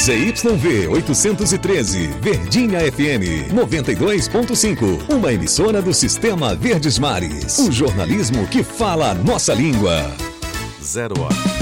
ZYV 813, Verdinha FM 92.5, uma emissora do Sistema Verdes Mares. O jornalismo que fala a nossa língua. 0 hora.